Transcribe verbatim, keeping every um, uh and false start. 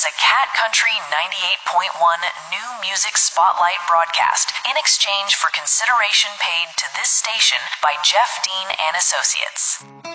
a Cat Country ninety-eight point one New Music Spotlight broadcast in exchange for consideration paid to this station by Jeff Dean and Associates.